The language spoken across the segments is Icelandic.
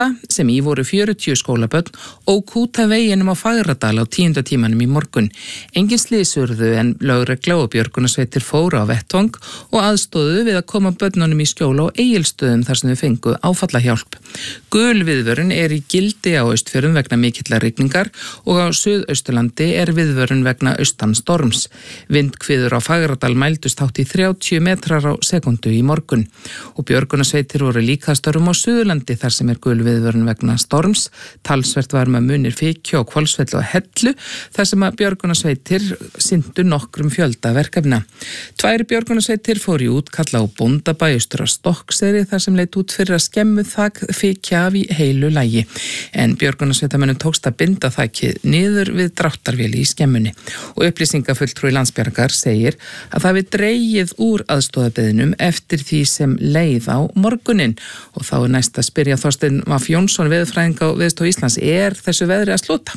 sem í voru 40 skólabörn ók út af veginum á Fagradal á 10. tímanum í morgun. Engin slys urðu en lögregla og björgunarsveitir fóru á vettvang og aðstóðu við að koma börnunum í skjól á Egilsstöðum þar sem þau fengu áfallahjálp. Gul viðvörun í gildi á Austfjörðum vegna mikillar rigningar og á Suðausturlandi viðvörun vegna austanstorms. Vindhviður á Fagradal mældust hátt í 30 metrar á sekundu í morgun og björgunarsveitir voru líka störfum á Suðurlandi þar sem gul viðvörun vegna storms. Talsvert var með munir Fíkju og Hvolsvelli og Hellu þar sem að björgunarsveitir sinntu nokkrum fjölda verkefna. 2 björgunarsveitir fóru í útkalla á Bóndabæ austur á Stokkseyri þar sem leit út fyrir að skemmu þak Fíkja af í heilu lagi. En björgunarsveitamönnum tókst að binda þakið niður við dráttarvéli í skemmunni og upplýsingafulltrúi Landsbjargar segir að það við dregið úr aðstoðabeðinum eftir því sem leið á morguninn og þá næst að spyrja Þorsteinn Vaff Jónsson veðurfræðing á Veðurstofu Íslands, þessu veðri að slota?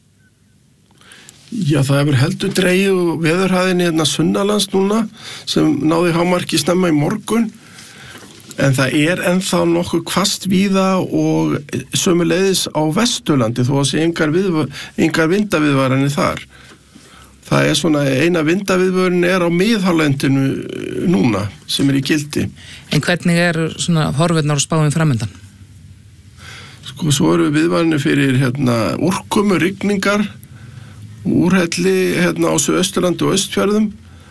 Já, það hefur heldur dregið veðurhæðinni hérna sunnanlands núna sem náði hámarki snemma í morgun en það ennþá nokkuð hvasst víða og sömuleiðis á Vesturlandi þó að sé engar vindaviðvaranir þar. Það svona eina vindaviðvörun á miðhálendinu núna sem í gildi. En hvernig svona horfurnar og spáin framundan? Svo eru viðvaranir fyrir úrkomu, rigningar, úrhelli á Suðausturlandi og Austfjörðum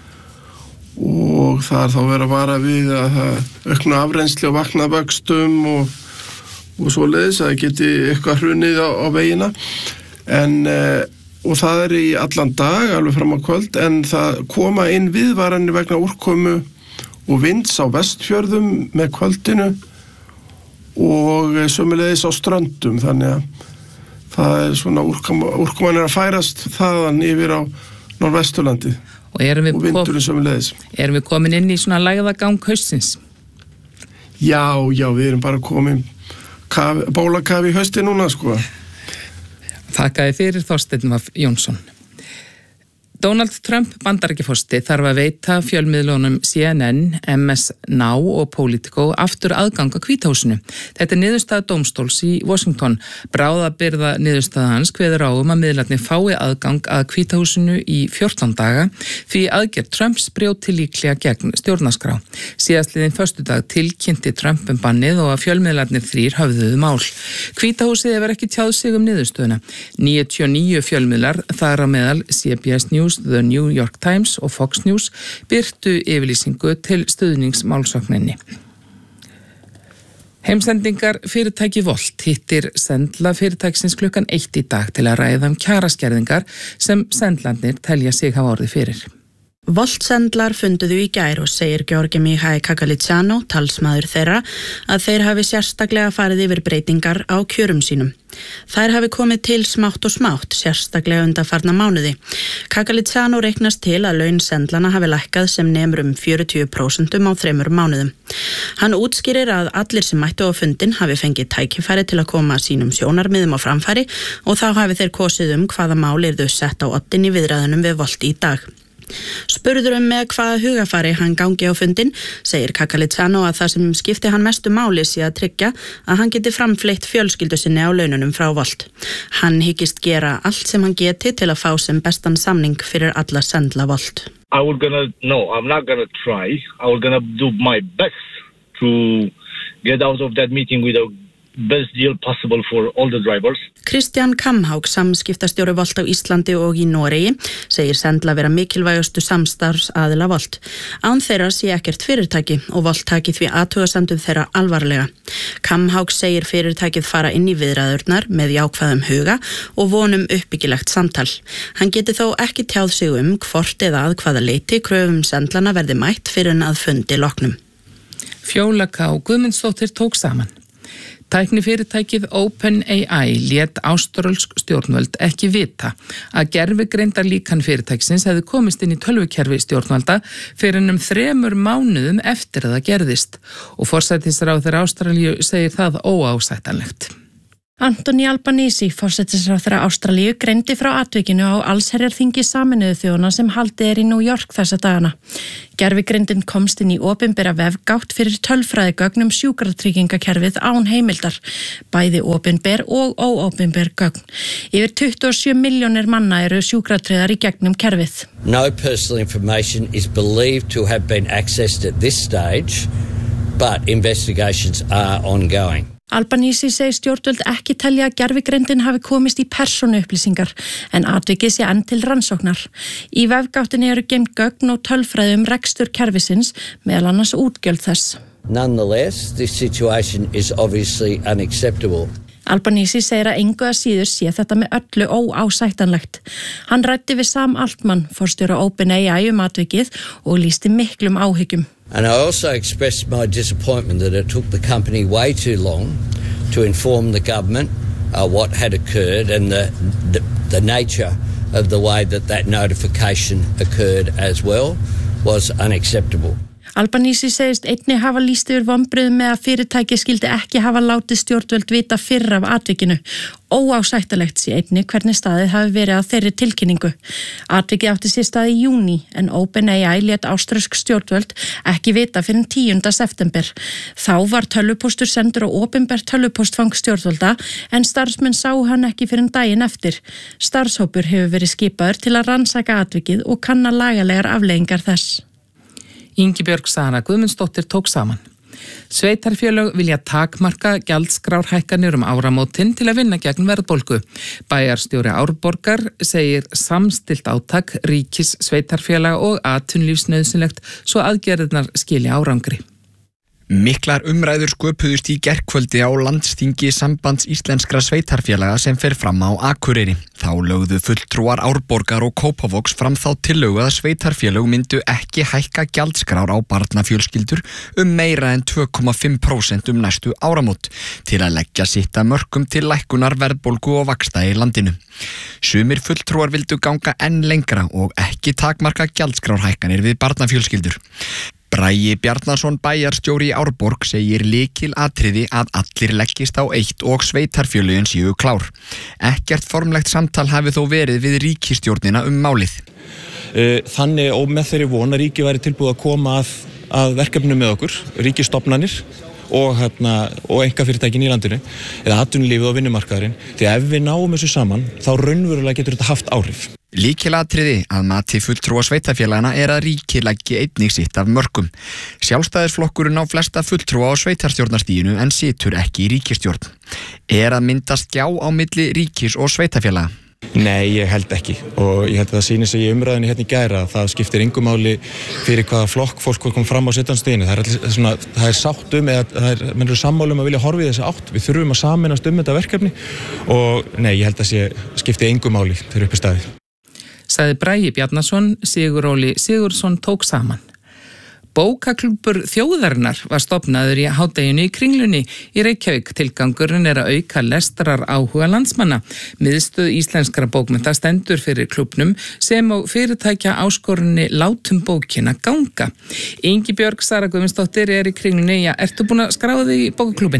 og það þá verið að vara við að það aukna afrennsli og vatnavöxtum og svoleiðis að það geti eitthvað hrunið á vegina og það í allan dag alveg fram á kvöld en það koma inn viðvaranir vegna úrkomu og vinds á Vestfjörðum með kvöldinu og sömuleiðis á Ströndum þannig að það svona úrkoman að færast þaðan yfir á Norðvesturlandi og vindurinn sömuleiðis. Erum við komin inn í svona lægðagang haustsins? Já, við erum bara komin bólakafi í hausti núna sko. Þakkaði fyrir Þorsteinn Vaff Jónsson. Donald Trump Bandaríkjaforseti þarf að veita fjölmiðlunum CNN, MS Now og Politico aftur aðgang að Hvítahúsinu. Þetta niðurstaða dómstóls í Washington. Bráðabirgða niðurstaða hans kveður á að miðlarnir fái aðgang að Hvítahúsinu í 14 daga því aðgerð Trumps brjóti líklega gegn stjórnarskrá. Síðastliðinn föstudag tilkynnti Trump bannið og að fjölmiðlarnir 3 höfðuðu mál. Hvítahúsið hefur ekki tjáð sig niðurstöðuna. 99 fjölmiðlar, þar á meðal CBS News, The New York Times og Fox News birtu yfirlýsingu til stuðningsmálsókninni. Heimsendingar fyrirtæki Volt hittir Sendla fyrirtæksins klukkan 1 í dag til að ræða kjaraskerðingar sem Sendlarnir telja sig hafa orðið fyrir. Volt-sendlar funduðu í gær og segir Georgi Mihai Kagaliciano, talsmaður þeirra, að þeir hafi sérstaklega farið yfir breytingar á kjörum sínum. Þær hafi komið til smátt og smátt, sérstaklega undanfarna mánuði. Kagaliciano reiknast til að laun sendlana hafi lækkað sem nemur 40% á 3 mánuðum. Hann útskýrir að allir sem mættu á fundin hafi fengið tækifæri til að koma sínum sjónarmiðum á framfæri og þá hafi þeir kosið hvaða mál yrðu sett á oddinn í viðræðunum við Volt í dag. Spurður með hvaða hugafari hann gangi á fundin, segir Kagaliciano að það sem skipti hann mestu máli sé að tryggja að hann geti framfleytt fjölskyldu sinni á laununum frá Volt. Hann hyggist gera allt sem hann geti til að fá sem bestan samning fyrir alla sendla Volt. I'm not gonna try. I'm gonna do my best to get out of that meeting with the best deal possible for all the drivers. Kristján Kamhaug, samskiptastjóri Volt á Íslandi og í Noregi, segir Sendla vera mikilvægustu samstarfsaðila Volt. Án þeirra sé ekkert fyrirtæki og Volt taki því athugasemdum þeirra alvarlega. Kamhaug segir fyrirtækið fara inn í viðræðurnar með jákvæðum huga og vonum uppbyggilegt samtal. Hann geti þó ekki tjáð sig hvort eða að hvaða leyti kröfum Sendlana verði mætt fyrir en að fundi loknum. Fjóla K. Guðmundsdóttir tók saman. Tæknifyrirtækið OpenAI lét áströlsk stjórnvöld ekki vita að gervigreindarlíkan fyrirtæksins hefði komist inn í tölvukerfi stjórnvalda fyrir 3 mánuðum eftir að það gerðist og forsætisráðherra Ástralíu segir það óásættanlegt. Anthony Albanese, forsætisráðherra Ástralíu, greindi frá atvikinu á allsherjarþingi Sameinuðu þjóðanna sem haldið í New York þessa dagana. Gervigreindin komst inn í opinbera vefgátt fyrir tölfræðigögn sjúkratryggingakerfið án heimildar, bæði opinber og óopinber gögn. Yfir 27 milljónir manna eru sjúkratryggðar í gegnum kerfið. No personal information is believed to have been accessed at this stage, but investigations are ongoing. Albanese segir stjórnvöld ekki telja að gervigreindin hafi komist í persónuupplýsingar en atvikið sé enn til rannsóknar. Í vefgáttinni eru geymd gögn og tölfræði rekstur kerfisins, meðal annars útgjöld þess. Nonetheless, this situation is obviously unacceptable. Albanese segir að engu að síður sé þetta með öllu óásættanlegt. Hann ræddi við Sam Altman, forstjóra OpenAI atvikið og lýsti miklum áhyggjum. And I also expressed my disappointment that it took the company way too long to inform the government what had occurred and the nature of the way that notification occurred as well was unacceptable. Albanese segist einnig hafa lýst yfir vonbrigðum með að fyrirtæki skildi ekki hafa látið stjórnvöld vita fyrr af atvikinu. Óásættanlegt sé einnig hvernig staðið hafi verið að þeirri tilkynningu. Atvikið átti sér stað í júní en OpenAI lét ástralsk stjórnvöld ekki vita fyrr en 10. september. Þá var tölvupóstur sendur á opinbert tölvupóstfang stjórnvölda en starfsmenn sáu hann ekki fyrr en daginn eftir. Starfshópur hefur verið skipaður til að rannsaka atvikið og kanna lagalegar afleiðingar þess. Ingibjörg Sara Guðmundsdóttir tók saman. Sveitarfélög vilja takmarka gjaldskrárhækkanir áramótin til að vinna gegn verðbólgu. Bæjarstjóri Árborgar segir samstillt átak ríkis sveitarfélaga og atvinnulífsnauðsynlegt svo aðgerðirnar skili árangri. Miklar umræður sköpuðust í gærkvöldi á landsþingi Sambands íslenskra sveitarfélaga sem fer fram á Akureyri. Þá lögðu fulltrúar Árborgar og Kópavogs fram þá tillögu að sveitarfélög myndu ekki hækka gjaldskrár á barnafjölskyldur meira en 2,5% næstu áramót til að leggja sitt að mörkum til lækkunar verðbólgu og vaxta í landinu. Sumir fulltrúar vildu ganga enn lengra og ekki takmarka gjaldskrárhækkanir við barnafjölskyldur. Bragi Bjarnason bæjarstjóri í Árborg segir lykilatriði að allir leggist á eitt og sveitarfélögin séu klár. Ekkert formlegt samtal hafi þó verið við ríkisstjórnina málið. Þannig og með þeirri von að ríki væri tilbúið að koma að verkefnum með okkur, ríkisstofnanir og einkafyrirtækin í landinu eða atvinnulífið og vinnumarkaðurinn. Því ef við náum þessu saman þá raunverulega getur þetta haft áhrif. Lykilatriði að mati fulltrúa sveitarfélagana að ríkið leggi einnig sitt af mörkum. Sjálfstæðisflokkurinn á flesta fulltrúa á sveitarstjórnarstiginu en situr ekki í ríkisstjórn. Að myndast gjá á milli ríkis og sveitarfélaga? Nei, ég held ekki og ég held að það sýnir sig í umræðinni hérna í gær að það skiptir engu máli fyrir hvaða flokk fólk kom fram á sitjanstiginu. Það er sátt eða menn eru sammála að vilja horfa í þessa átt. Við þurfum að sameinast þetta verkefni og nei, ég held að skipti engu máli þegar uppi staðið. Sagði Bragi Bjarnason, Sigur Óli Sigurðsson tók saman. Bókaklúbbur þjóðarinnar var stofnaður í hádeginu í Kringlunni í Reykjavík. Tilgangurinn að auka lestrar áhuga landsmanna. Miðstöð íslenskra bókmennta stendur fyrir klúbbnum sem á fyrirtækja áskorunni Látum bókina ganga. Ingibjörg Sara Guðmundsdóttir í Kringlunni. Ertu búin að skráða þig í bókaklúbbin?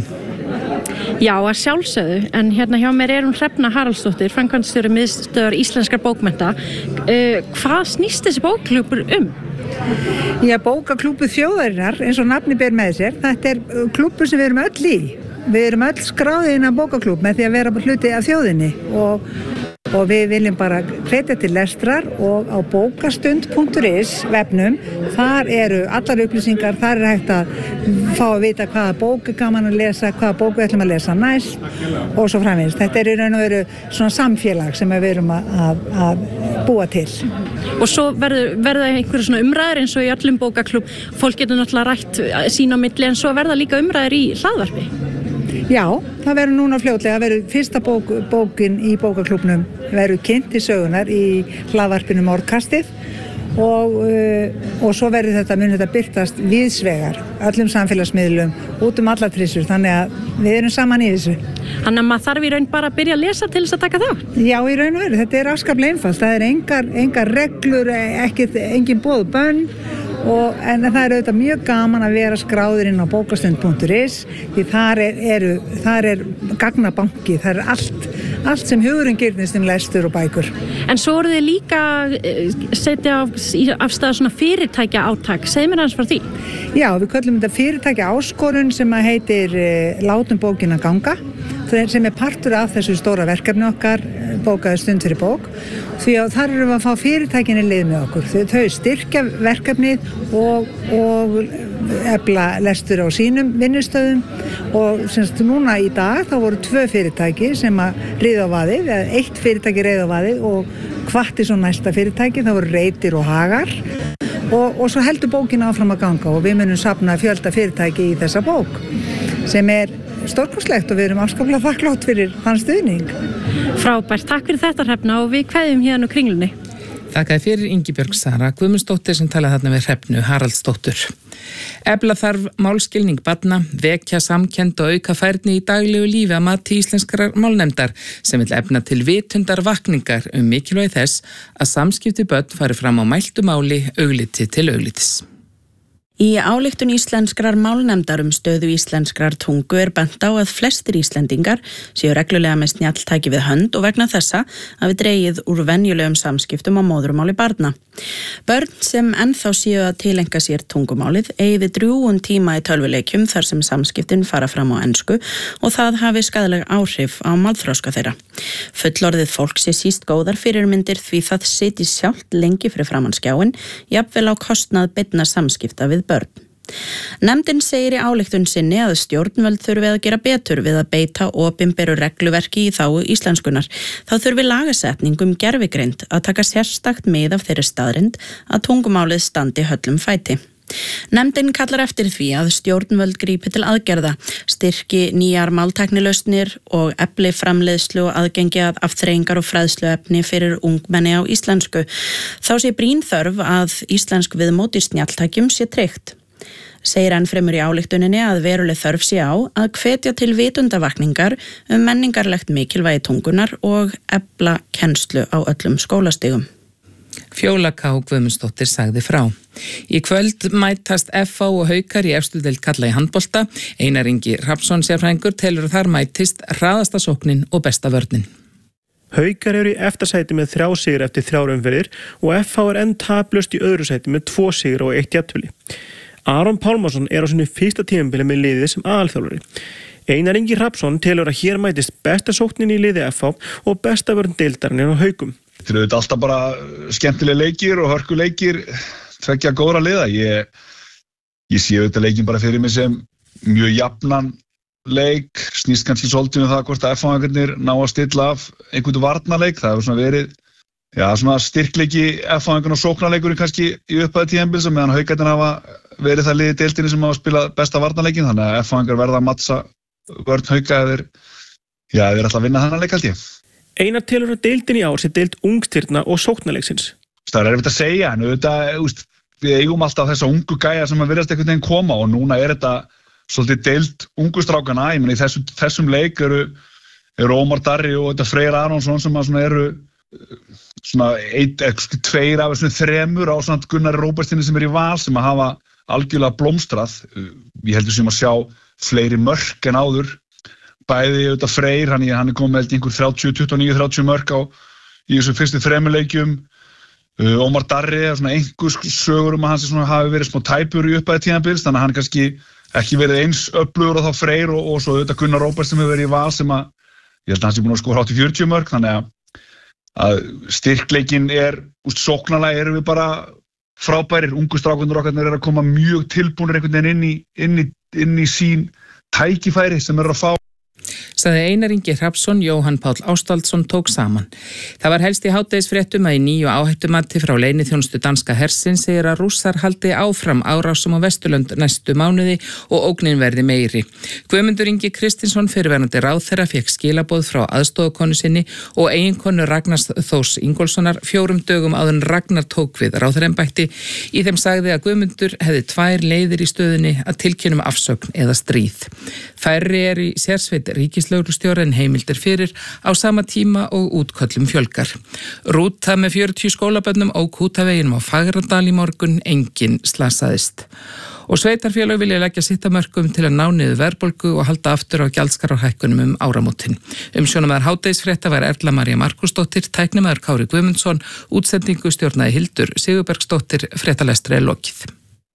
Já, að sjálfsögðu, en hérna hjá mér hún Hrefna Haraldsdóttir, framkvæmdastjóri miðstöðvar íslenskra bókmennta. Hvað snýst þessi bókaklúbbur Já, bókaklúbbur þjóðarinnar, eins og nafni ber með sér, þetta klúbbur sem við erum öll í. Við erum öll skráðið inn á bókaklúbb með því að vera hluti af þjóðinni og við viljum bara hvetja til lestrar og á bókastund.is vefnum, þar eru allar upplýsingar, þar hægt að fá að vita hvaða bók gaman að lesa, hvaða bók við ætlum að lesa næst og svo framvegis. Þetta í raun og veru svona samfélag sem við erum að búa til. Og svo verða einhverju svona umræður eins og í öllum bókaklúbb. Fólk getur náttúrulega rætt sín á milli en svo verða líka umræður í hlaðvarpi. Já, það verður núna fljótlega, það verður fyrsta bókin í bókaklúbbnum verður kynnt til sögunar í hlaðvarpinu Morðkastið og svo verður þetta birtast víðsvegar, öllum samfélagsmiðlum, út allar trissur, þannig að við erum saman í þessu. Þannig að maður þarf í raun bara að byrja að lesa til þess að taka þátt? Já, í raun og veru, þetta afskaplega einfalt, það engar reglur, engin boð og bönn en það auðvitað mjög gaman að vera skráður inn á bókastund.is því þar er gagnabanki, það allt sem hugurinn girnist lestur og bækur. En svo voru þið líka setja af stað svona fyrirtækja átak, segð mér aðeins frá því. Já, við köllum þetta fyrirtækja áskorun sem að heitir Látum bókina ganga, sem partur af þessu stóra verkefni okkar, bókaði stund fyrir bók, því að þar erum við að fá fyrirtækinni lið með okkur. Þau styrkja verkefnið og efla lestur á sínum vinnustöðum og semst núna í dag þá voru 2 fyrirtæki sem að riða á vaðið, eða 1 fyrirtæki riða á vaðið og hvatti svo næsta fyrirtæki, það voru Reitir og Hagar og svo heldur bókina áfram að ganga og við munum safna fjölda fyrirtæki í þessa bók sem stórkostlegt og við erum afskaplega þakklátt fyrir þann stuðning. Frábært, takk fyrir þetta Hrefna og við kveðjum hérna á Kringlunni. Þakkaði fyrir Ingibjörg Sara Guðmundsdóttir sem talaði þarna við Hrefnu Haraldsdóttur. Efla þarf málskilning barna, vekja samkennd og auka færni í daglegu lífi að mati íslenskrar málnefndar sem vill efna til vitundarvakningar mikilvægi þess að samskipti börn fari fram á mæltu máli augliti til auglitis. Í ályktun íslenskrar málnefndar stöðu íslenskrar tungu bent á að flestir Íslendingar séu reglulega með snjalltæki við hönd og vegna þessa hafi dregið úr venjulegum samskiptum á móðurmáli barna. Börn sem ennþá séu að tilenga sér tungumálið eyði drjúgum tíma í tölvuleikjum þar sem samskiptin fara fram á ensku og það hafi skaðleg áhrif á málþroska þeirra. Fullorðið fólk sé síst góðar fyrirmyndir því það sitji sjálft lengi fyrir framan skjáinn, jafnvel á kostnað beinna samskipta við börn. Nefndin segir í ályktun sinni að stjórnvöld þurfi að gera betur við að beita opinberu regluverki í þágu íslenskunar. Þá þurfi lagasetning gervigreind að taka sérstakt mið af þeirri staðreynd að tungumálið standi höllum fæti. Nefndin kallar eftir því að stjórnvöld grípi til aðgerða, styrki nýjar máltæknilausnir og efli framleiðslu og aðgengi að afþreyingar og fræðsluefni fyrir ungmenni á íslensku. Þá sé brýn þörf að íslensk viðmót í snjalltækjum sé tryggt. Segir enn fremur í ályktuninni að veruleg þörf sé á að hvetja til vitundavakningar menningarlegt mikilvægi tungunar og efla kennslu á öllum skólastigum. Fjóla K. Guðmundsdóttir sagði frá. Í kvöld mætast FH og Haukar í efstu deild karla í handbolta. Einar Ingi Hrafnsson sérfræðingur telur að þar mætist hraðasta sóknin og besta vörnin. Haukar eru í efsta sæti með 3 sigra eftir 3 umferðir og FH enn taplaust í öðru sæti með 2 sigra og 1 jafntefli. Aron Pálmarsson á sínu fyrsta tímabili með liðið sem aðalþjálfari. Einar Ingi Hrafnsson telur að hér mætist besta sóknin í liði FH og besta vörn deildarinnar á Haukum. Þetta eru alltaf bara skemmtilega leikir og hörkuleikir, tveggja góðra liða. Ég sé auðvitað leikin bara fyrir mig sem mjög jafnan leik, snýst kannski svolítið það hvort að FH-ingarnir ná að stilla af einhvern varnarleik. Það hefur svona verið svona styrkleiki FH-ingarn og sóknarleikurinn kannski í upphæðu tíðanbils meðan Haukarnir hafa verið það liðið deildinni sem hafa spilað besta varnarleikin, þannig að FH-ingar verða að matsa vörn Hauka þeir alltaf að vinna þennan leik held ég. Einar telur að deildin í ár sé deild ungstyrna og sóknarleiksins. Það er erfitt að segja, en auðvitað, við eigum alltaf þessa ungu gæja sem að virðast einhvern veginn koma og núna er þetta svolítið deild ungu strákana. Ég meni í þessum leik eru Ómar Darri og Freyr Aronsson sem að eru svona 2 af þessum 3 á svona Gunnari Róbertsinni sem í Val sem að hafa algjörlega blómstrað. Ég heldur sem að sjá fleiri mörk en áður. Bæði Freyr, hann er komið með einhver 29-30 mörk í þessum fyrstu 3 leikjum. Ómar Darri svona einhver sögur að hann sem hafi verið smá tæpur í upphæðu tímabils, þannig að hann kannski ekki verið eins öflugur og þá Freyr og svo Gunnar Róbert sem hefur verið í Val sem að ég held að hann sé búin að skora 40 mörk, þannig að styrkleikin sóknarlega erum við bara frábærir. Ungu strákundur okkar að koma mjög tilbúnir einhvern veginn inn í sín tækifæri sem að fá. Sagði Einar Ingi Hrafnsson, Jóhann Páll Ástaldsson tók saman. Það var helst í hádegisfréttum að í nýju áhættumati frá leyniþjónustu danska hersins segir að Rússar haldi áfram árásum á Vesturlönd næstu mánuði og ógnin verði meiri. Guðmundur Ingi Kristinsson, fyrrverandi ráðherra, fékk skilaboð frá aðstofakonu sinni og eiginkonu Ragnars Þórs Ingólfssonar 4 dögum áður en Ragnar tók við ráðherraembætti. Í þeim sagði að Guðmundur hefði 2 leiðir í stöðunni að tilkynna afsögn eða stríð. Færri í sérsveit ríkislögreglunnar ríkislögreglustjóra en heimildir fyrir á sama tíma og útköllum fjölgar. Rúta með 40 skólabörnum ók út af veginum á Fagradal í morgun, enginn slasaðist. Og sveitarfélög vilja leggja sitt af mörkum til að ná niður verðbólgu og halda aftur á gjaldskrárhækkunum áramótin. Umsjónarmaður hádegisfrétta var Erla María Markusdóttir, tæknimaður Kári Guðmundsson, útsendingu stjórnaði Hildur Sigurbergsdóttir, fréttalestri er lokið.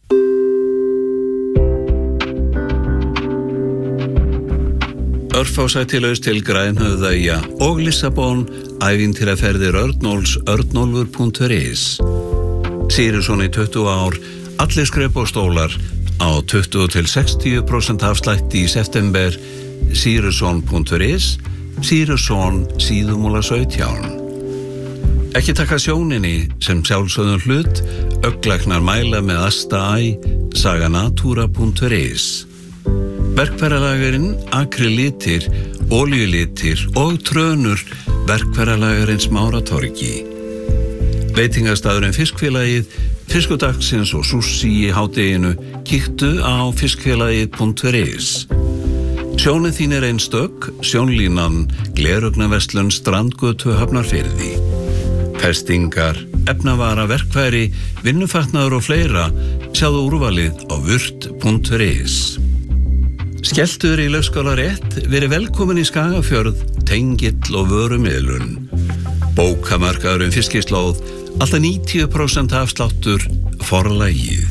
Örfásættilaus til Grænhöfðaeyja og Lissabon, ævintýraferðir Örnólfs, örnólfur.is. Sýrusson í 20 ár, allir skrep og stólar á 20-60% afslætti í september, Sýrusson.is, Sýrusson síðumúla 17. Ekki taka sjóninni sem sjálfsögðum hlut, ögglæknar mæla með Asta-Æ, saganatúra.is. Verkfæralagarinn, akrilitir, olíulitir og trönur verkfæralagarins Máratorgi. Veitingastæðurinn Fiskfélagið, Fiskudagsins og Sushi í hádeginu, kíktu á fiskfélagið.is. Sjónið þín er einstök, sjónlínan, gleraugnarverslun Strandgötu Hafnarfirði. Festingar, efnavara, verkfæri, vinnufatnaður og fleira, sjáðu úrvalið á vurt.is. Skelltur í Laugsskála rétt, verið velkomin í Skagafjörð, tengill og vörumiðlun. Bókamarkaðurinn Fiskislóð, alltaf 90% afsláttur, forlagið.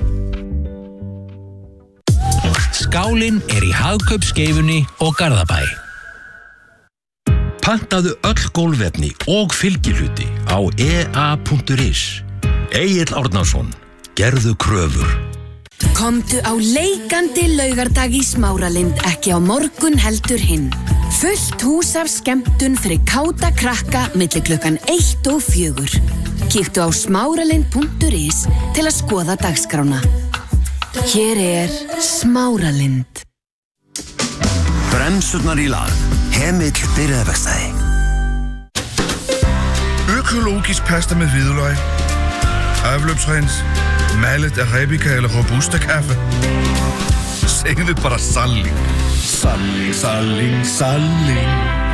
Skálinn er í Hagkaupskeifunni og Garðabæ. Pantaðu öll gólfefni og fylgihluti á ea.is. Egill Árnason, gerðu kröfur. Komdu á leikandi laugardag í Smáralind, ekki á morgun heldur hinn. Fullt hús af skemmtun fyrir káta krakka milli klukkan 1 og 4. Kíktu á smáralind.is til að skoða dagskrána. Hér er Smáralind. Bremsurnar í lag. Hemill byrjaðverkstæði. Økologisk pasta med hvidløg, afløbsrens, mallet arabica eller robusta kaffe. Segðu bara salling. Salling, salling, salling.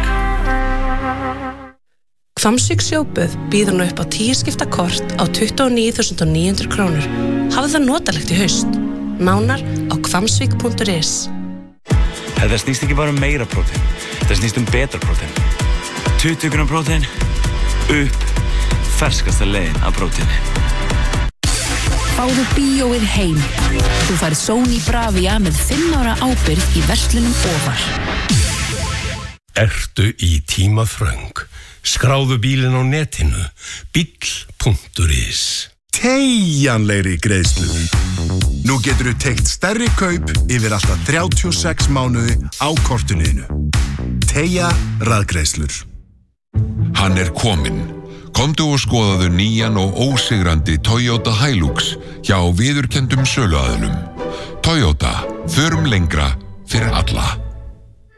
Hvammsvík sjóböð býður nú upp á 10 skipta kort á 29.900 krónur. Hafðu það notalegt í haust. Nánar á hvammsvík.is. Þetta snýst ekki bara meira prótein. Þetta snýst betra prótein. 20 gram prótein, upp, ferskasta leiðin af próteini. Fáðu bíóið heim. Þú færð Sony Bravia með 5 ára ábyrgð í verslunum ofar. Ertu í tímaþröng? Skráðu bílinn á netinu. Bíll.is. Teygjanlegri greiðslu. Nú getur þú teygt stærri kaup yfir alltaf 36 mánuði á kortinu. Teygja raðgreiðslur. Hann er kominn. Komdu og skoðaðu nýjan og ósigrandi Toyota Hilux hjá viðurkenndum söluaðilum. Toyota, förum lengra fyrir alla.